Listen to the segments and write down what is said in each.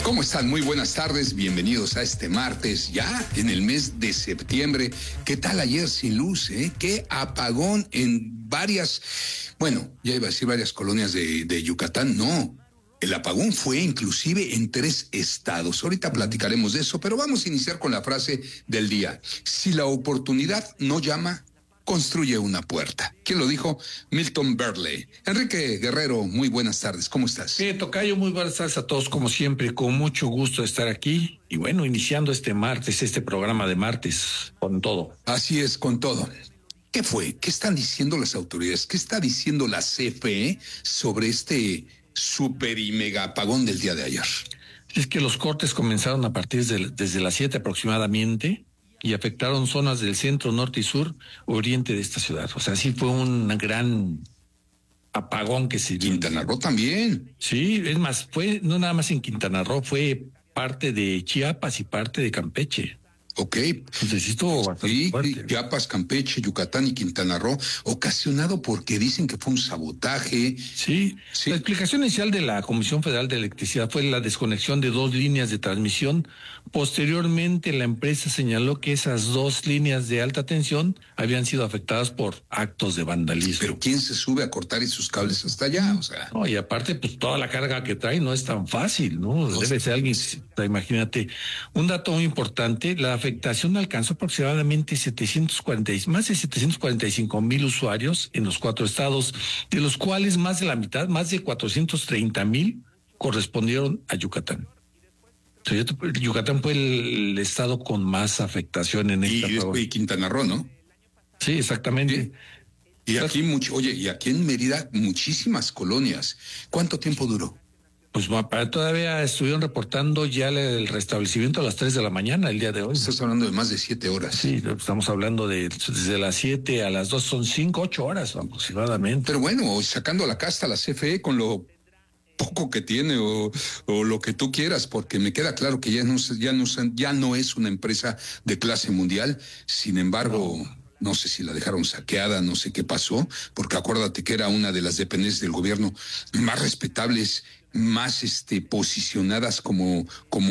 ¿Cómo están? Muy buenas tardes, bienvenidos a este martes, ya en el mes de septiembre. ¿Qué tal ayer sin luz, Qué apagón en varias, bueno, ya iba a decir varias colonias de Yucatán, no. El apagón fue inclusive en 3 estados. Ahorita platicaremos de eso, pero vamos a iniciar con la frase del día. Si la oportunidad no llama, construye una puerta. ¿Quién lo dijo? Milton Berle. Enrique Guerrero, muy buenas tardes. ¿Cómo estás? Tocayo, muy buenas tardes a todos, como siempre, con mucho gusto de estar aquí. Y bueno, iniciando este martes, este programa de martes, con todo. Así es, con todo. ¿Qué fue? ¿Qué están diciendo las autoridades? ¿Qué está diciendo la CFE sobre este super y mega apagón del día de ayer? Es que los cortes comenzaron a partir desde las 7 aproximadamente y afectaron zonas del centro, norte y sur, oriente de esta ciudad. O sea, sí fue un gran apagón que se... Quintana Roo también. Sí, es más, fue no nada más en Quintana Roo, fue parte de Chiapas y parte de Campeche. Ok. Entonces sí estuvo bastante fuerte. Chiapas, Campeche, Yucatán y Quintana Roo, ocasionado porque dicen que fue un sabotaje. Sí. La explicación inicial de la Comisión Federal de Electricidad fue la desconexión de 2 líneas de transmisión. Posteriormente, la empresa señaló que esas 2 líneas de alta tensión habían sido afectadas por actos de vandalismo. Pero ¿quién se sube a cortar esos cables hasta allá? O sea. No, y aparte, pues toda la carga que trae no es tan fácil, ¿no? Debe ser alguien, imagínate. Un dato muy importante, la afectación alcanzó aproximadamente más de 745,000 usuarios en los 4 estados, de los cuales más de la mitad, más de 430,000, correspondieron a Yucatán. Yucatán fue el estado con más afectación en esta apagón. Y Quintana Roo, ¿no? Sí, exactamente. Y aquí y aquí en Mérida muchísimas colonias. ¿Cuánto tiempo duró? Pues todavía estuvieron reportando ya el restablecimiento a las 3 de la mañana el día de hoy. Estás hablando de más de 7 horas. Sí, estamos hablando desde las 7 a las 2, son 8 horas aproximadamente. Pero bueno, sacando la casta a la CFE con lo poco que tiene o lo que tú quieras, porque me queda claro que ya no es una empresa de clase mundial. Sin embargo, no sé si la dejaron saqueada, no sé qué pasó, porque acuérdate que era una de las dependencias del gobierno más respetables, más posicionadas como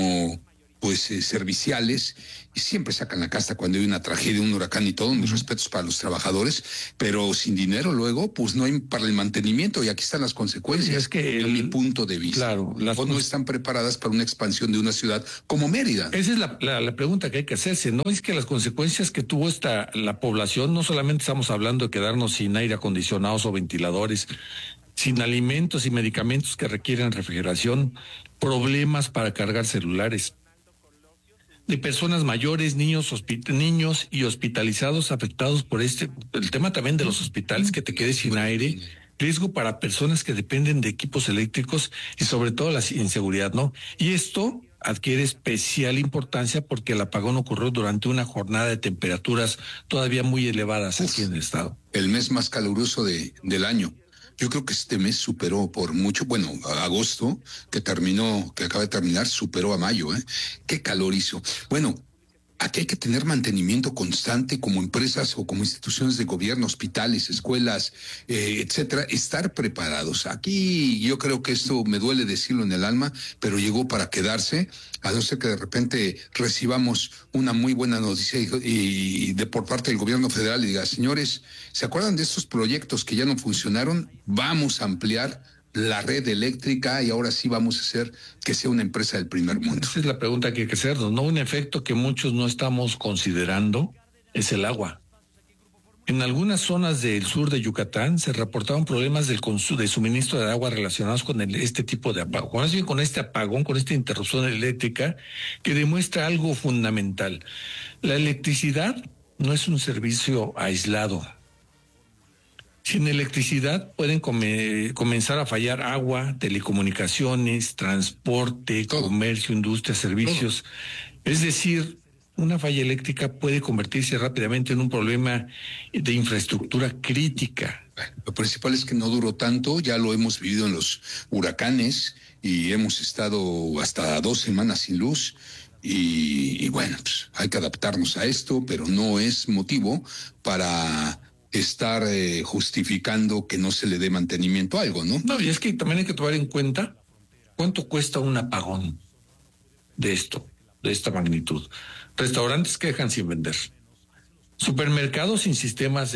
serviciales, y siempre sacan la casta cuando hay una tragedia, un huracán y todo. Mis respetos para los trabajadores, pero sin dinero luego pues no hay para el mantenimiento, y aquí están las consecuencias. Es que en mi punto de vista, claro, no están preparadas para una expansión de una ciudad como Mérida. Esa es la pregunta que hay que hacerse, ¿no? Es que las consecuencias que tuvo la población, no solamente estamos hablando de quedarnos sin aire acondicionados o ventiladores, sin alimentos y medicamentos que requieren refrigeración, problemas para cargar celulares, de personas mayores, niños y hospitalizados afectados por el tema también de los hospitales, que te quedes sin aire, riesgo para personas que dependen de equipos eléctricos y sobre todo la inseguridad, ¿no? Y esto adquiere especial importancia porque el apagón ocurrió durante una jornada de temperaturas todavía muy elevadas aquí en el estado. El mes más caluroso del año. Yo creo que este mes superó por mucho, agosto, que acaba de terminar, superó a mayo, Qué calor hizo. Bueno, aquí hay que tener mantenimiento constante como empresas o como instituciones de gobierno, hospitales, escuelas, etcétera, estar preparados. Aquí yo creo que esto me duele decirlo en el alma, pero llegó para quedarse, a no ser que de repente recibamos una muy buena noticia por parte del gobierno federal y diga, señores, ¿se acuerdan de estos proyectos que ya no funcionaron? Vamos a ampliar la red eléctrica y ahora sí vamos a hacer que sea una empresa del primer mundo. Esa es la pregunta que hay que hacernos, ¿no? Un efecto que muchos no estamos considerando es el agua. En algunas zonas del sur de Yucatán se reportaron problemas de suministro de agua relacionados con este tipo de apagón, más bien con este apagón, con esta interrupción eléctrica, que demuestra algo fundamental. La electricidad no es un servicio aislado. Sin electricidad pueden comenzar a fallar agua, telecomunicaciones, transporte, comercio, industria, servicios. Es decir, una falla eléctrica puede convertirse rápidamente en un problema de infraestructura crítica. Lo principal es que no duró tanto, ya lo hemos vivido en los huracanes y hemos estado hasta 2 semanas sin luz. Y bueno, pues hay que adaptarnos a esto, pero no es motivo para estar justificando que no se le dé mantenimiento a algo, ¿no? No, y es que también hay que tomar en cuenta cuánto cuesta un apagón. de esta magnitud. Restaurantes que dejan sin vender. Supermercados sin sistemas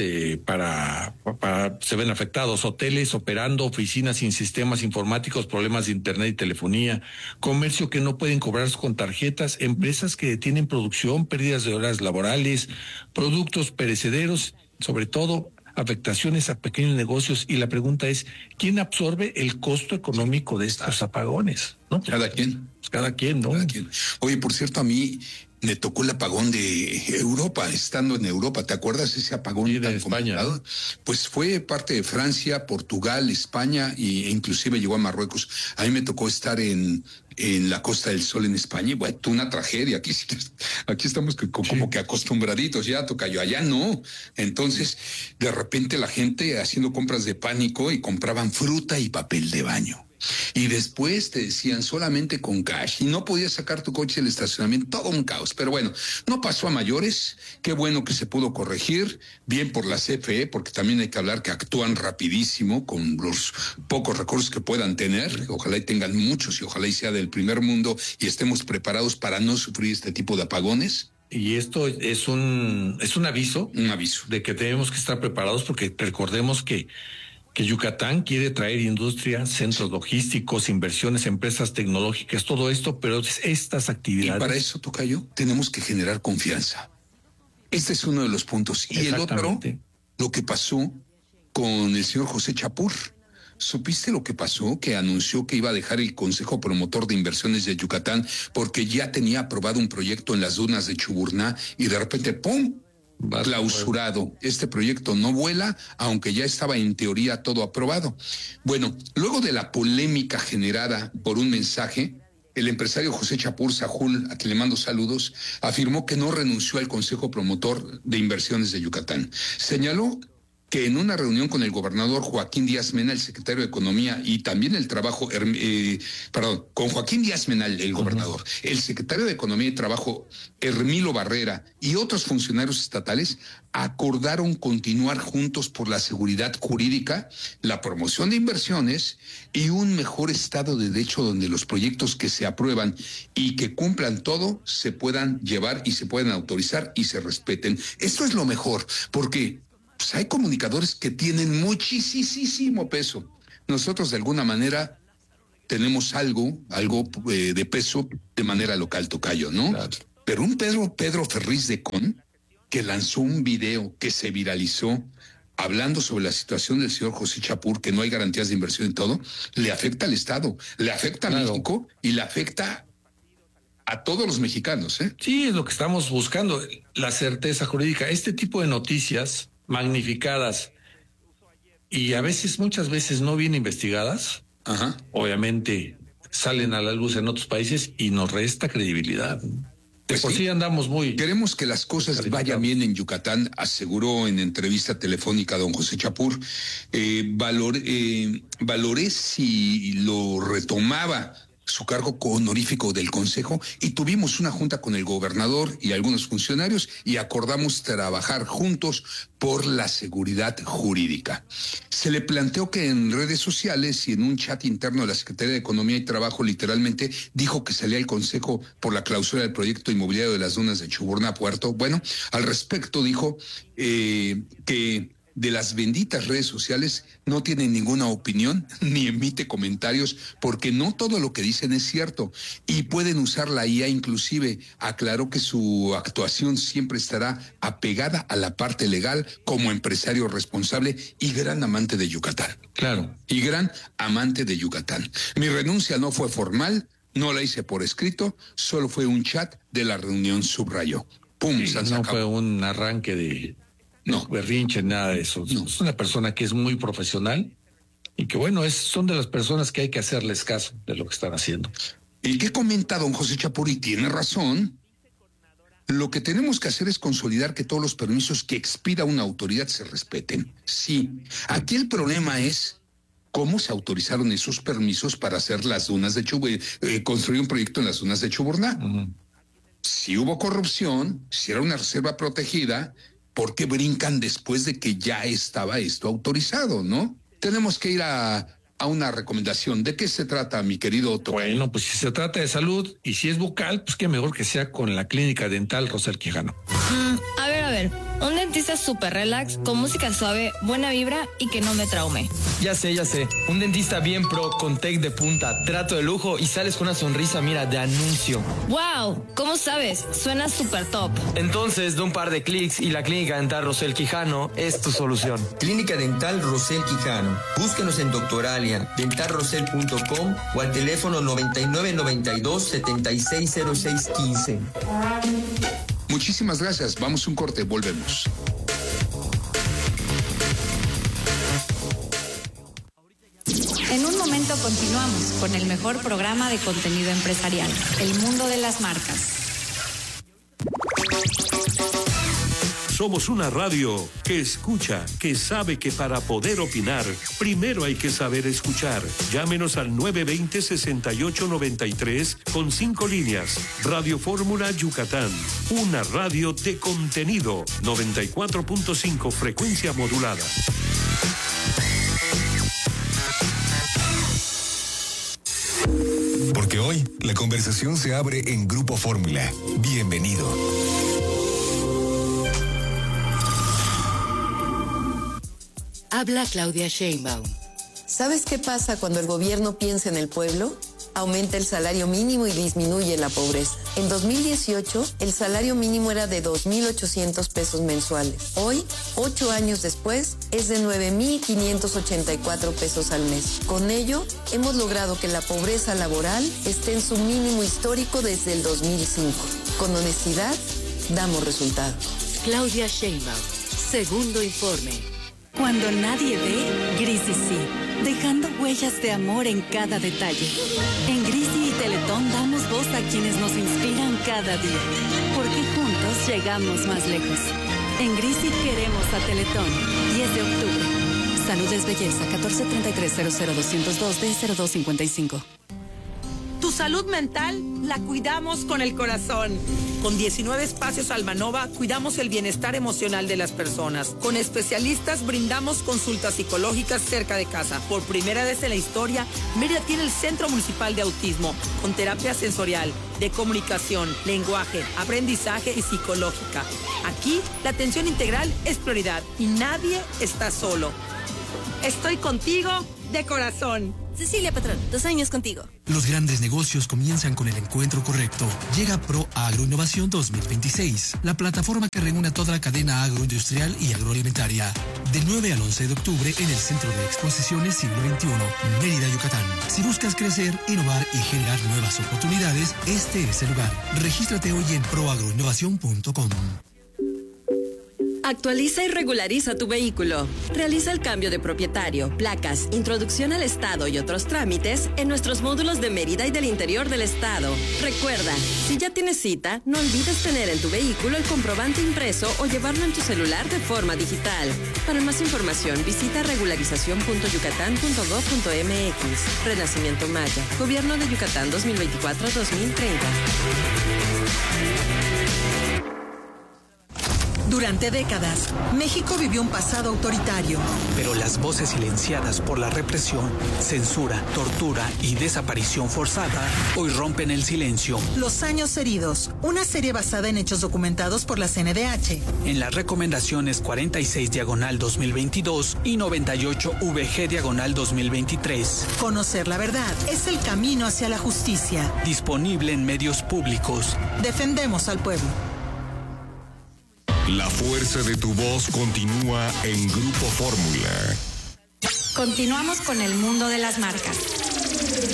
se ven afectados, hoteles operando, oficinas sin sistemas informáticos, problemas de internet y telefonía, comercio que no pueden cobrar con tarjetas, empresas que detienen producción, pérdidas de horas laborales, productos perecederos, sobre todo afectaciones a pequeños negocios. Y la pregunta es, ¿quién absorbe el costo económico de estos apagones? ¿No? Cada quien. Cada quien, ¿no? Cada quien. Oye, por cierto, a mí me tocó el apagón de Europa, estando en Europa. ¿Te acuerdas ese apagón Sí, de tan España, complicado? ¿no? Pues fue parte de Francia, Portugal, España e inclusive llegó a Marruecos. A mí me tocó estar en la Costa del Sol en España y bueno, una tragedia. Aquí estamos como que acostumbraditos ya, tocayo, allá no. Entonces, de repente la gente haciendo compras de pánico y compraban fruta y papel de baño. Y después te decían solamente con cash y no podías sacar tu coche del estacionamiento, todo un caos. Pero bueno, no pasó a mayores, qué bueno que se pudo corregir, bien por la CFE, porque también hay que hablar que actúan rapidísimo con los pocos recursos que puedan tener, ojalá y tengan muchos y ojalá y sea del primer mundo y estemos preparados para no sufrir este tipo de apagones. Y esto es un aviso. Un aviso. De que tenemos que estar preparados porque recordemos que Yucatán quiere traer industria, centros logísticos, inversiones, empresas tecnológicas, todo esto, pero estas actividades. Y para eso, tocayo, tenemos que generar confianza. Este es uno de los puntos. Y el otro, lo que pasó con el señor José Chapur. ¿Supiste lo que pasó? Que anunció que iba a dejar el Consejo Promotor de Inversiones de Yucatán porque ya tenía aprobado un proyecto en las dunas de Chuburná y de repente, ¡pum!, clausurado. Este proyecto no vuela, aunque ya estaba en teoría todo aprobado. Bueno, luego de la polémica generada por un mensaje, el empresario José Chapur Sahul, a quien le mando saludos, afirmó que no renunció al Consejo Promotor de Inversiones de Yucatán. Señaló que en una reunión con el gobernador Joaquín Díaz Mena, el secretario de Economía, y también con Joaquín Díaz Mena, el gobernador, el secretario de Economía y Trabajo, Hermilo Barrera, y otros funcionarios estatales, acordaron continuar juntos por la seguridad jurídica, la promoción de inversiones y un mejor Estado de Derecho donde los proyectos que se aprueban y que cumplan todo se puedan llevar y se puedan autorizar y se respeten. Esto es lo mejor, porque pues hay comunicadores que tienen muchísimo peso. Nosotros de alguna manera tenemos algo de peso de manera local, tocayo, ¿no? Claro. Pero un Pedro Ferriz de Con, que lanzó un video que se viralizó hablando sobre la situación del señor José Chapur, que no hay garantías de inversión en todo, le afecta al Estado, le afecta a México y le afecta a todos los mexicanos, ¿eh? Sí, es lo que estamos buscando, la certeza jurídica. Este tipo de noticias magnificadas y muchas veces no bien investigadas, obviamente salen a la luz en otros países y nos resta credibilidad. Pues por sí andamos muy... Queremos que las cosas vayan bien en Yucatán, aseguró en entrevista telefónica don José Chapur. Valoré si lo retomaba su cargo honorífico del Consejo y tuvimos una junta con el gobernador y algunos funcionarios y acordamos trabajar juntos por la seguridad jurídica. Se le planteó que en redes sociales y en un chat interno de la Secretaría de Economía y Trabajo literalmente dijo que salía el Consejo por la clausura del proyecto inmobiliario de las dunas de Chuburná Puerto. Bueno, al respecto dijo que de las benditas redes sociales no tiene ninguna opinión ni emite comentarios porque no todo lo que dicen es cierto y pueden usar la IA inclusive. Aclaró que su actuación siempre estará apegada a la parte legal como empresario responsable y gran amante de Yucatán. Claro. Y gran amante de Yucatán. Mi renuncia no fue formal, no la hice por escrito, solo fue un chat de la reunión, subrayó. ¡Pum! Sí, no fue un arranque de... No, berrinche, nada de eso. No. Es una persona que es muy profesional y que, bueno, son de las personas que hay que hacerles caso de lo que están haciendo. ¿Y qué comenta don José Chapur? Y tiene razón. Lo que tenemos que hacer es consolidar que todos los permisos que expida una autoridad se respeten. Sí. Aquí el problema es cómo se autorizaron esos permisos para hacer las dunas de construir un proyecto en las dunas de Chuburná. Si hubo corrupción, si era una reserva protegida, ¿por qué brincan después de que ya estaba esto autorizado, no? Tenemos que ir a a una recomendación. ¿De qué se trata, mi querido Tocayo? Bueno, pues si se trata de salud y si es bucal, pues qué mejor que sea con la Clínica Dental Rosel Quijano. A ver, un dentista súper relax, con música suave, buena vibra y que no me traume. Ya sé. Un dentista bien pro, con tech de punta, trato de lujo y sales con una sonrisa, mira, de anuncio. ¡Wow! ¿Cómo sabes? Suena súper top. Entonces, de un par de clics y la Clínica Dental Rosel Quijano es tu solución. Clínica Dental Rosel Quijano. Búsquenos en Doctoralia, dentalrosel.com o al teléfono 9992-760615. Muchísimas gracias. Vamos a un corte, volvemos. En un momento continuamos con el mejor programa de contenido empresarial, El Mundo de las Marcas. Somos una radio que escucha, que sabe que para poder opinar, primero hay que saber escuchar. Llámenos al 920-6893 con 5 líneas. Radio Fórmula Yucatán, una radio de contenido. 94.5 frecuencia modulada. Porque hoy la conversación se abre en Grupo Fórmula. Bienvenido. Habla Claudia Sheinbaum. ¿Sabes qué pasa cuando el gobierno piensa en el pueblo? Aumenta el salario mínimo y disminuye la pobreza. En 2018, el salario mínimo era de 2,800 pesos mensuales. Hoy, 8 años después, es de 9,584 pesos al mes. Con ello, hemos logrado que la pobreza laboral esté en su mínimo histórico desde el 2005. Con honestidad, damos resultados. Claudia Sheinbaum, segundo informe. Cuando nadie ve, Grisi sí, dejando huellas de amor en cada detalle. En Grisi y Teletón damos voz a quienes nos inspiran cada día, porque juntos llegamos más lejos. En Grisi queremos a Teletón. 10 de octubre. Salud es belleza. 1433-00202-D0255. Tu salud mental la cuidamos con el corazón. Con 19 espacios Almanova cuidamos el bienestar emocional de las personas. Con especialistas brindamos consultas psicológicas cerca de casa. Por primera vez en la historia, Mérida tiene el Centro Municipal de Autismo, con terapia sensorial, de comunicación, lenguaje, aprendizaje y psicológica. Aquí, la atención integral es prioridad y nadie está solo. Estoy contigo de corazón. Cecilia Patrón, 2 años contigo. Los grandes negocios comienzan con el encuentro correcto. Llega Pro Agroinnovación 2026, la plataforma que reúne a toda la cadena agroindustrial y agroalimentaria. Del 9 al 11 de octubre en el Centro de Exposiciones Siglo XXI, Mérida, Yucatán. Si buscas crecer, innovar y generar nuevas oportunidades, este es el lugar. Regístrate hoy en proagroinnovación.com. Actualiza y regulariza tu vehículo. Realiza el cambio de propietario, placas, introducción al estado y otros trámites en nuestros módulos de Mérida y del interior del estado. Recuerda, si ya tienes cita, no olvides tener en tu vehículo el comprobante impreso o llevarlo en tu celular de forma digital. Para más información, visita regularización.yucatán.gov.mx. Renacimiento Maya. Gobierno de Yucatán 2024-2030. Durante décadas, México vivió un pasado autoritario. Pero las voces silenciadas por la represión, censura, tortura y desaparición forzada hoy rompen el silencio. Los años heridos, una serie basada en hechos documentados por la CNDH. En las recomendaciones 46/2022 y 98-VG/2023. Conocer la verdad es el camino hacia la justicia. Disponible en medios públicos. Defendemos al pueblo. La fuerza de tu voz continúa en Grupo Fórmula. Continuamos con el mundo de las marcas.